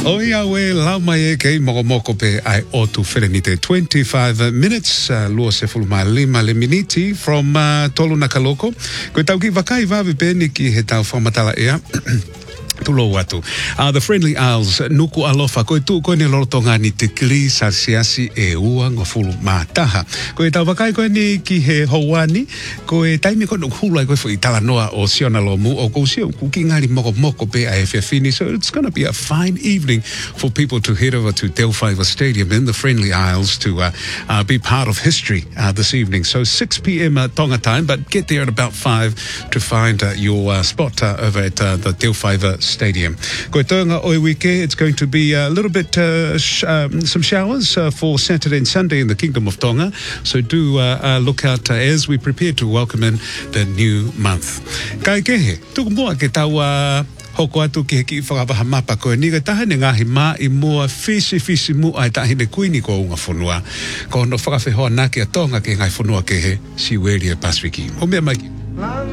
Oia we lau mai e kei moko pe ai otu wherenite. 25 minutes, lua se fulma lima le miniti from tolu na kaloko. Koe tau ki wakai wawe pēni ki he tau whamatala ea. Tulo watu. The Friendly Isles, nuku alofa, koe tu koe ni lorotonga ni te kili sa siasi e ua ngofulu mātaha. Koe tau wakai koe ni ki he houani, koe taimi koe nuku hulai koe fui tala noa o siona lomu, o kou sio kuki ngari moko pe a FFini. So it's going to be a fine evening for people to head over to Delphi Stadium in the Friendly Isles to be part of history this evening. So 6 p.m. Tonga time, but get there at about 5 to find your spot over at the Delphi Stadium. Koe toanga oi wike, it's going to be a little bit some showers for Saturday and Sunday in the Kingdom of Tonga. So do look out as we prepare to welcome in the new month. Kai kehe, tuku mua ke tau hoko atu ki he ki whakawaha mapa koe ni taha ne ngahi mā I mua fisi mu ai tahi ne kuini ko unga whunua. Ko no whakawhihoa nā ki a Tonga ke ngai whunua ke he Siweria Pasifiki. O mea mai ki.